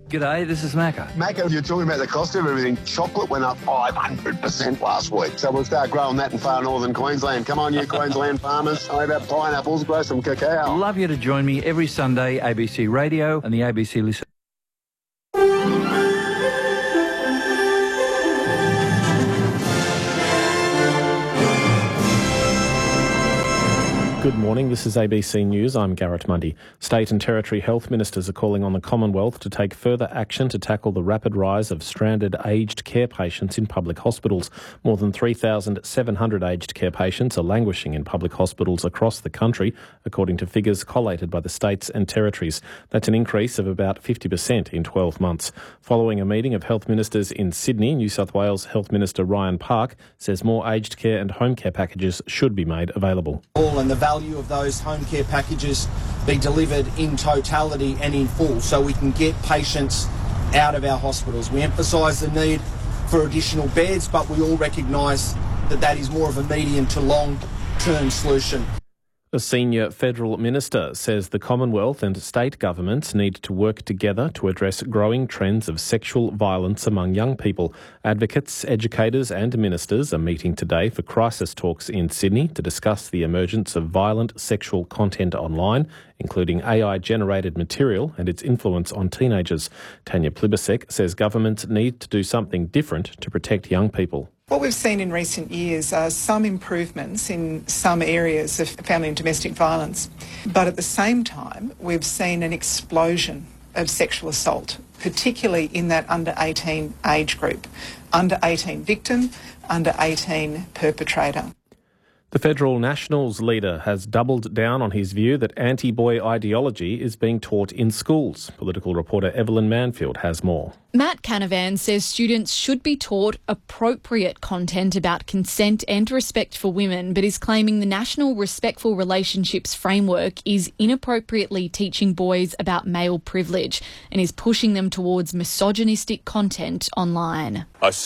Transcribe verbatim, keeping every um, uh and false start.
G'day, this is Macca. Macca, you're talking about the cost of everything. Chocolate went up five hundred percent last week. So we'll start growing that in far northern Queensland. Come on, you Queensland farmers. How about pineapples? Grow some cacao. Love you to join me every Sunday, A B C Radio and the A B C Listen. Good morning, this is A B C News. I'm Garrett Mundy. State and Territory Health Ministers are calling on the Commonwealth to take further action to tackle the rapid rise of stranded aged care patients in public hospitals. More than three thousand seven hundred aged care patients are languishing in public hospitals across the country, according to figures collated by the states and territories. That's an increase of about fifty percent in twelve months. Following a meeting of health ministers in Sydney, New South Wales Health Minister Ryan Park says more aged care and home care packages should be made available. All and the value of those home care packages be delivered in totality and in full so we can get patients out of our hospitals. We emphasise the need for additional beds, but we all recognise that that is more of a medium to long-term solution. A senior federal minister says the Commonwealth and state governments need to work together to address growing trends of sexual violence among young people. Advocates, educators and ministers are meeting today for crisis talks in Sydney to discuss the emergence of violent sexual content online, including A I-generated material and its influence on teenagers. Tanya Plibersek says governments need to do something different to protect young people. What we've seen in recent years are some improvements in some areas of family and domestic violence, but at the same time we've seen an explosion of sexual assault, particularly in that under eighteen age group. Under eighteen victim, under eighteen perpetrator. The Federal Nationals leader has doubled down on his view that anti-boy ideology is being taught in schools. Political reporter Evelyn Manfield has more. Matt Canavan says students should be taught appropriate content about consent and respect for women, but is claiming the National Respectful Relationships Framework is inappropriately teaching boys about male privilege and is pushing them towards misogynistic content online. I